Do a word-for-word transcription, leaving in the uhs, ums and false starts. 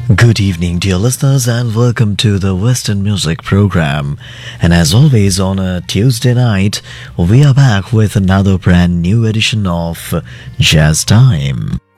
Good evening, dear listeners, and welcome to the Western Music Program. And as always, on a Tuesday night, we are back with another brand new edition of Jazz Time.